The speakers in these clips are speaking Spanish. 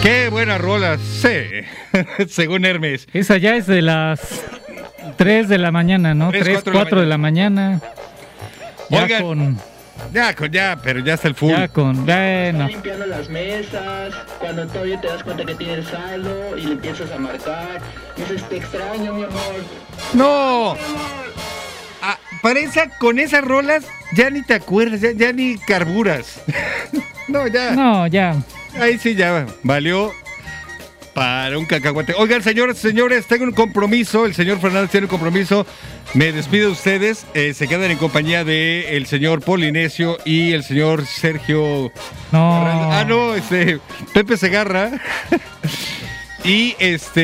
Qué buena rola, sí, según Hermes. Esa ya es de las 3 de la mañana, ¿no? 3, 4 de la mañana. Oigan, ya, pero ya está el full. Bueno. Limpiando las mesas, cuando todavía te das cuenta que tienes saldo y le empiezas a marcar. Dices, te extraño, mi amor. No. Con esas rolas ya ni te acuerdas, ya ni carburas. No, ya. Ahí sí ya valió para un cacahuate. Oigan, señores, tengo un compromiso. El señor Fernández tiene un compromiso. Me despido de ustedes. Se quedan en compañía de el señor Polinesio y el señor Sergio. No. Pepe Segarra. Y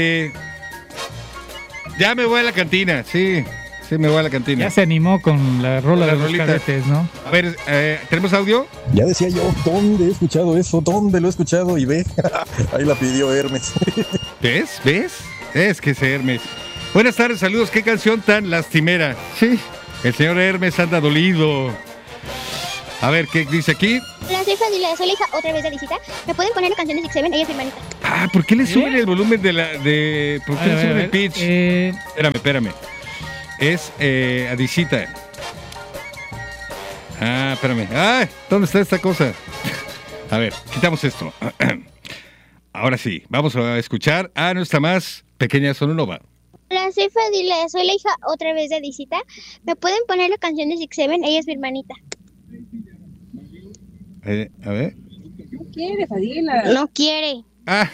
ya me voy a la cantina, sí. Sí, me voy a la cantina. Ya se animó con la rola de los cadetes, ¿no? A ver, ¿tenemos audio? Ya decía yo, ¿dónde he escuchado eso? ¿Dónde lo he escuchado? Y ve, ahí la pidió Hermes. ¿Ves? Es que es Hermes. Buenas tardes, saludos. ¿Qué canción tan lastimera? Sí, el señor Hermes anda dolido. A ver, ¿qué dice aquí? La soy Fadila, soy la hija otra vez de visita. ¿Me pueden poner la canción de Six Seven? Ella es mi hermanita. ¿Por qué le suben el volumen de ¿por qué le suben el pitch? Espérame. Es Adicita. Espérame. ¿Dónde está esta cosa? A ver, quitamos esto. Ahora sí, vamos a escuchar a nuestra más pequeña Sonunova. Hola, soy Fadila, soy la hija otra vez de Adicita. ¿Me pueden poner la canción de Six Seven? Ella es mi hermanita. A ver. No quiere, Fadila. No quiere.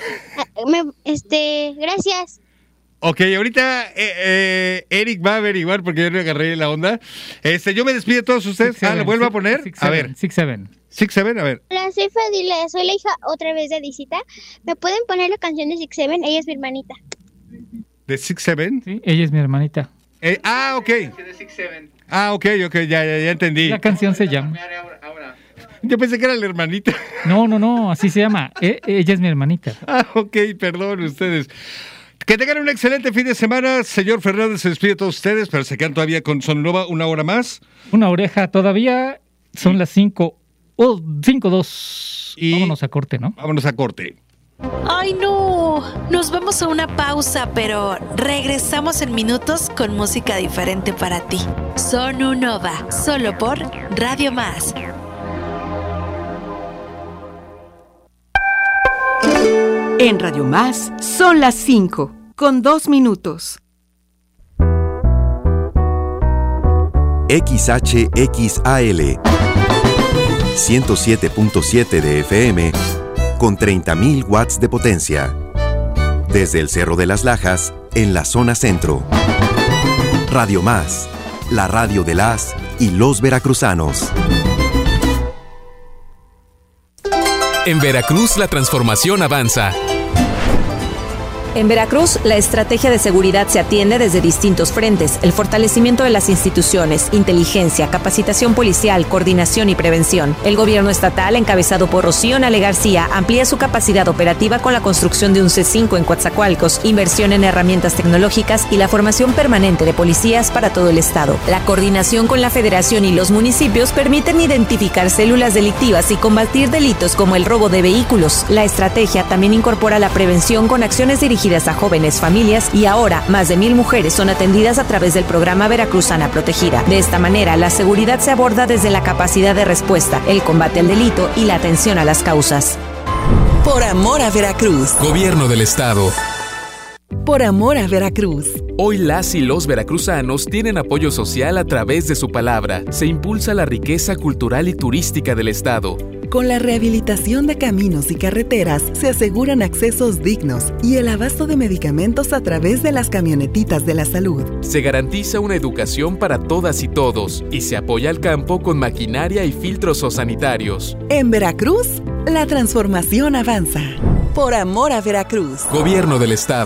Gracias. Ok, ahorita Eric va a averiguar porque yo no agarré la onda. Yo me despido de todos ustedes. ¿Lo vuelvo a poner? A ver. Six Seven, a ver. Hola, soy Fadila, soy la hija otra vez de Adicita. ¿Me pueden poner la canción de Six Seven? Ella es mi hermanita. ¿De Six Seven? Sí, ella es mi hermanita. Ok. Ok, ya entendí. La canción se llama. Yo pensé que era la hermanita. No, así se llama. Ella es mi hermanita. Ok, perdón ustedes. Que tengan un excelente fin de semana. Señor Fernández se despide de todos ustedes, pero se quedan todavía con Sonunova una hora más. Una oreja todavía. Son las 5:02. Y vámonos a corte, ¿no? Vámonos a corte. ¡Ay, no! Nos vamos a una pausa, pero regresamos en minutos con música diferente para ti. Sonunova, solo por Radio Más. En Radio Más son las 5:02. XHXAL 107.7 de FM con 30.000 watts de potencia. Desde el Cerro de las Lajas, en la zona centro. Radio Más, la radio de las y los veracruzanos. En Veracruz la transformación avanza. En Veracruz, la estrategia de seguridad se atiende desde distintos frentes: el fortalecimiento de las instituciones, inteligencia, capacitación policial, coordinación y prevención. El gobierno estatal, encabezado por Rocío Nale García, amplía su capacidad operativa con la construcción de un C5 en Coatzacoalcos, inversión en herramientas tecnológicas y la formación permanente de policías para todo el estado. La coordinación con la federación y los municipios permiten identificar células delictivas y combatir delitos como el robo de vehículos. La estrategia también incorpora la prevención con acciones dirigidas a jóvenes, familias, y ahora más de 1,000 mujeres son atendidas a través del programa Veracruzana Protegida. De esta manera, la seguridad se aborda desde la capacidad de respuesta, el combate al delito y la atención a las causas. Por amor a Veracruz. Gobierno del Estado. Por amor a Veracruz. Hoy las y los veracruzanos tienen apoyo social a través de su palabra. Se impulsa la riqueza cultural y turística del Estado. Con la rehabilitación de caminos y carreteras se aseguran accesos dignos y el abasto de medicamentos a través de las camionetitas de la salud. Se garantiza una educación para todas y todos y se apoya al campo con maquinaria y filtros sanitarios. En Veracruz, la transformación avanza. Por amor a Veracruz. Gobierno del Estado.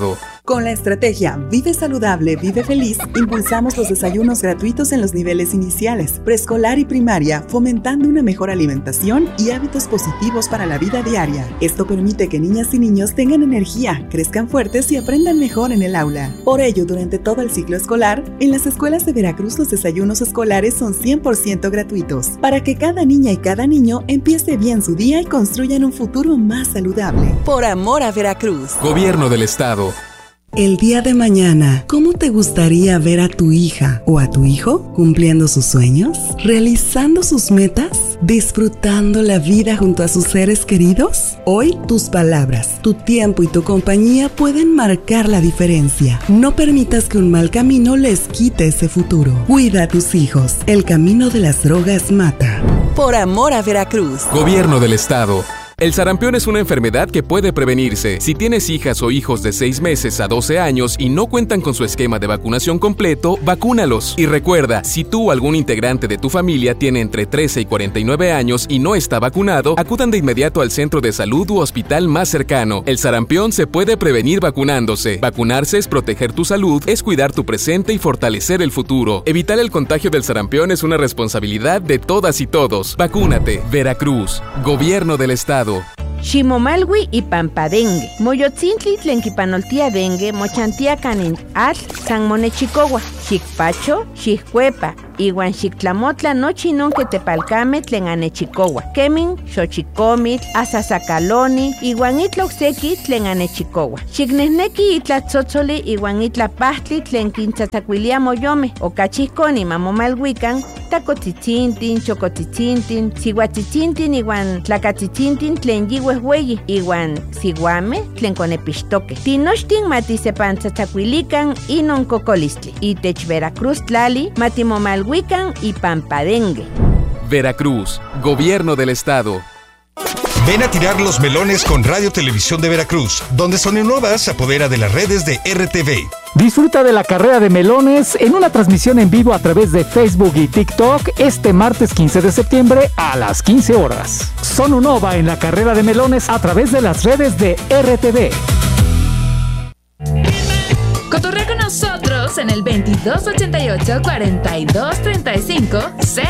Con la estrategia Vive Saludable, Vive Feliz, impulsamos los desayunos gratuitos en los niveles iniciales, preescolar y primaria, fomentando una mejor alimentación y hábitos positivos para la vida diaria. Esto permite que niñas y niños tengan energía, crezcan fuertes y aprendan mejor en el aula. Por ello, durante todo el ciclo escolar, en las escuelas de Veracruz los desayunos escolares son 100% gratuitos, para que cada niña y cada niño empiece bien su día y construyan un futuro más saludable. Por amor a Veracruz. Gobierno del Estado. El día de mañana, ¿cómo te gustaría ver a tu hija o a tu hijo cumpliendo sus sueños, realizando sus metas, disfrutando la vida junto a sus seres queridos? Hoy, tus palabras, tu tiempo y tu compañía pueden marcar la diferencia. No permitas que un mal camino les quite ese futuro. Cuida a tus hijos. El camino de las drogas mata. Por amor a Veracruz. Gobierno del Estado. El sarampión es una enfermedad que puede prevenirse. Si tienes hijas o hijos de 6 meses a 12 años y no cuentan con su esquema de vacunación completo, vacúnalos. Y recuerda, si tú o algún integrante de tu familia tiene entre 13 y 49 años y no está vacunado, acudan de inmediato al centro de salud u hospital más cercano. El sarampión se puede prevenir vacunándose. Vacunarse es proteger tu salud, es cuidar tu presente y fortalecer el futuro. Evitar el contagio del sarampión es una responsabilidad de todas y todos. Vacúnate. Veracruz. Gobierno del Estado. Ximomalwi y Pampadengue. Moyotzintli tlenquipanoltia dengue, mochantia canin atl, san monechicowa, xicpacho, xiccuepa, iwan xictlamotla nochi non que tepalcame tlen anechicowa. Kemin, xochicomit, asasacaloni, iwan itloxeki tlen anechicowa. Xicnesneki itlatzotzoli iwan itlapahtli tlen quintzatzacuilia moyome, ocachiconi mamomalhuican, tacotzitzinttin, chocotzitzinttin, sihuatzitzinttin iwan tlacatzitzintin tlen yihuehueyi, iwan siguame tlen conepixtoque. Tinochtin matisepantzatzacuilican inon cocolistli. Itech Veracruz tlali matimomalhuican y Pampadengue. Veracruz, Gobierno del Estado. Ven a tirar los melones con Radio Televisión de Veracruz, donde Sonunova se apodera de las redes de RTV. Disfruta de la carrera de melones en una transmisión en vivo a través de Facebook y TikTok este martes 15 de septiembre a las 15 horas. Sonunova en la carrera de melones a través de las redes de RTV. Cotorrea con nosotros en el 2288-4235